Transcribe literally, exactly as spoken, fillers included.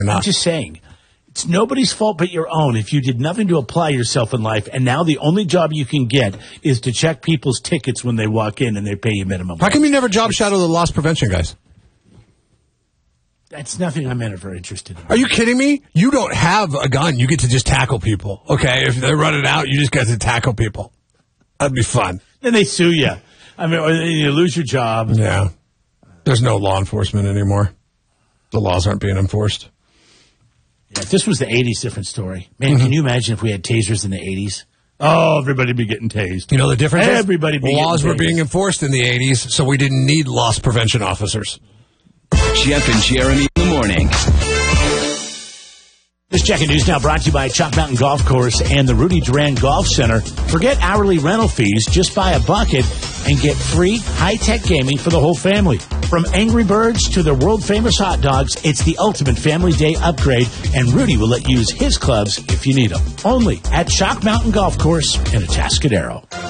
not. I'm just saying. It's nobody's fault but your own if you did nothing to apply yourself in life, and now the only job you can get is to check people's tickets when they walk in and they pay you minimum. How come you never job shadow the loss prevention guys? That's nothing I'm ever interested in. Are you kidding me? You don't have a gun. You get to just tackle people. Okay, if they're running out, you just get to tackle people. That'd be fun. Then they sue you. I mean, or you lose your job. Yeah. There's no law enforcement anymore. The laws aren't being enforced. Yeah, if this was the eighties, different story. Man, mm-hmm. Can you imagine if we had tasers in the eighties? Oh, everybody would be getting tased. You know the difference? Everybody is? Laws were being enforced in the eighties, so we didn't need loss prevention officers. Jeff and Jeremy in the morning. This Check-in News now brought to you by Chalk Mountain Golf Course and the Rudy Duran Golf Center. Forget hourly rental fees. Just buy a bucket and get free high-tech gaming for the whole family. From Angry Birds to their world-famous hot dogs, it's the ultimate family day upgrade, and Rudy will let you use his clubs if you need them. Only at Chalk Mountain Golf Course in Atascadero.